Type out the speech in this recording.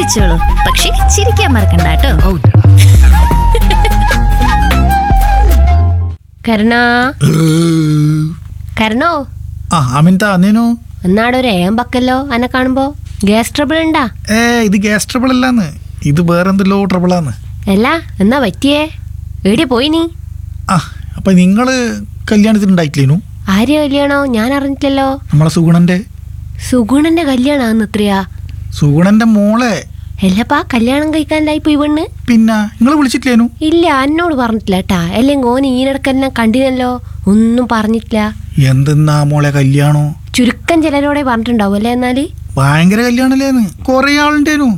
ചിന്തിച്ചോളൂ, പക്ഷെ ചിരിക്കാൻ മറക്കണ്ട കേട്ടോ. കരുണാ കരുണോ നീനോ എന്നാടൊരു ഏമ്പക്കല്ലോ അന്നെ കാണുമ്പോ. ഗ്യാസ് ട്രബിൾ ഉണ്ടാ? ഇത് ഗ്യാസ് ട്രബിൾ അല്ലാന്ന്, ഇത് വേറെന്തല്ലോ ട്രബിളാന്ന്. അല്ല എന്നാ പറ്റിയേ? എവിടെ പോയി നീ? അപ്പൊ നിങ്ങള് കല്യാണത്തിന് ഉണ്ടായിട്ടില്ലേനു? ആര്യ കല്യാണോ? ഞാൻ അറിഞ്ഞിട്ടില്ലല്ലോ. നമ്മളെ സുഗുണന്റെ കല്യാണാന്ന് എത്രയാ? സുഗുണന്റെ മോളെ. എല്ലപ്പാ കല്യാണം കഴിക്കാണ്ടായി പോയി പെണ്ണ്. പിന്നെ നിങ്ങള് വിളിച്ചിട്ടില്ലേനു? ഇല്ല, എന്നോട് പറഞ്ഞിട്ടില്ല കേട്ടാ. അല്ലെങ്കിൽ ഓന് ഈയിടക്കെല്ലാം കണ്ടിനല്ലോ, ഒന്നും പറഞ്ഞിട്ടില്ല. എന്തെന്നാ മോളെ കല്യാണോ? ചുരുക്കം ചിലരോടെ പറഞ്ഞിട്ടുണ്ടാവും അല്ലേ? എന്നാല് ഭയങ്കര കല്യാണല്ലേന്ന്, കൊറേ ആളുണ്ടേനു.